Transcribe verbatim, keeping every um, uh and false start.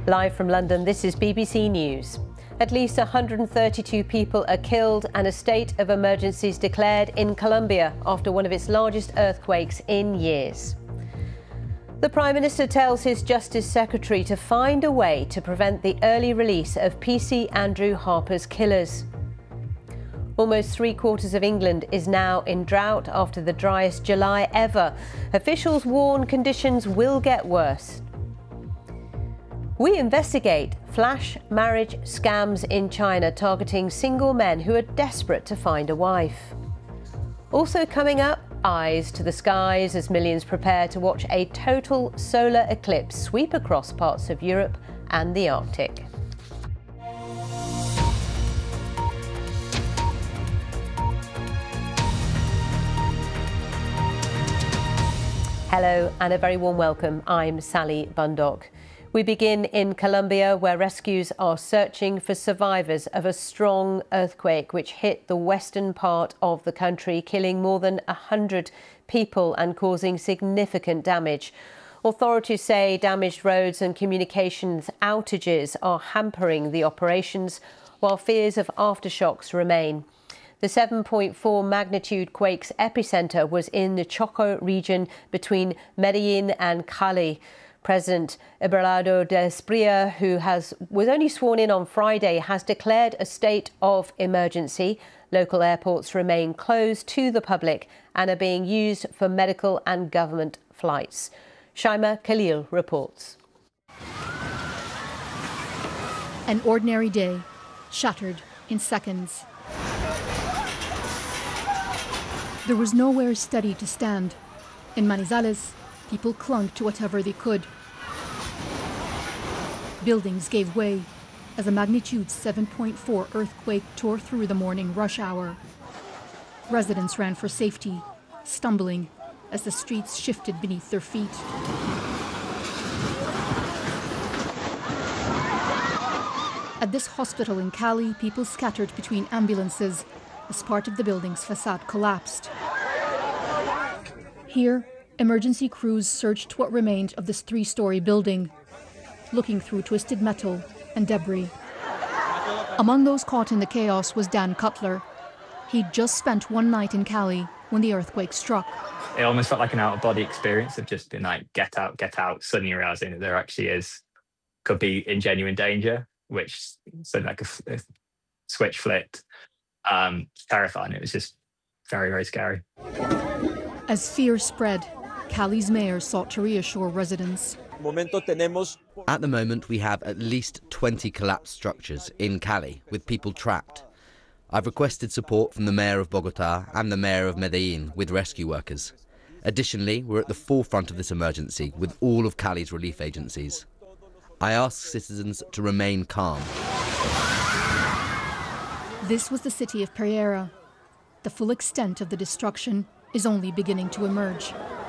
Live from London, this is B B C News. At least one hundred thirty-two people are killed and a state of emergency is declared in Colombia after one of its largest earthquakes in years. The Prime Minister tells his Justice Secretary to find a way to prevent the early release of P C Andrew Harper's killers. Almost three quarters of England is now in drought after the driest July ever. Officials warn conditions will get worse. We investigate flash marriage scams in China targeting single men who are desperate to find a wife. Also coming up, eyes to the skies as millions prepare to watch a total solar eclipse sweep across parts of Europe and the Arctic. Hello and a very warm welcome. I'm Sally Bundock. We begin in Colombia, where rescues are searching for survivors of a strong earthquake which hit the western part of the country, killing more than one hundred people and causing significant damage. Authorities say damaged roads and communications outages are hampering the operations, while fears of aftershocks remain. The seven point four magnitude quake's epicenter was in the Choco region between Medellin and Cali. President Abelardo del Espriella, who has, was only sworn in on Friday, has declared a state of emergency. Local airports remain closed to the public and are being used for medical and government flights. Shaima Khalil reports. An ordinary day, shattered in seconds. There was nowhere steady to stand. In Manizales, people clung to whatever they could. Buildings gave way as a magnitude seven point four earthquake tore through the morning rush hour. Residents ran for safety, stumbling as the streets shifted beneath their feet. At this hospital in Cali, people scattered between ambulances as part of the building's facade collapsed. Here, emergency crews searched what remained of this three-story building, looking through twisted metal and debris. Among those caught in the chaos was Dan Cutler. He'd just spent one night in Cali when the earthquake struck. It almost felt like an out-of-body experience of just being like, get out, get out, suddenly realising that there actually is, could be in genuine danger, which suddenly like a, a switch flipped. Um, terrifying. It was just very, very scary. As fear spread, Cali's mayor sought to reassure residents. At the moment, we have at least twenty collapsed structures in Cali with people trapped. I've requested support from the mayor of Bogotá and the mayor of Medellin with rescue workers. Additionally, we're at the forefront of this emergency with all of Cali's relief agencies. I ask citizens to remain calm. This was the city of Pereira. The full extent of the destruction is only beginning to emerge.